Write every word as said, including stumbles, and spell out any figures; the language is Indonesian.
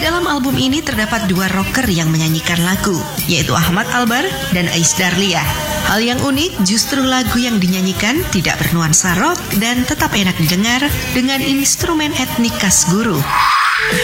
dalam album ini terdapat dua rocker yang menyanyikan lagu, yaitu Ahmad Albar dan Ais Darlia. Hal yang unik, justru lagu yang dinyanyikan tidak bernuansa rock dan tetap enak didengar dengan instrumen etnik khas Guru.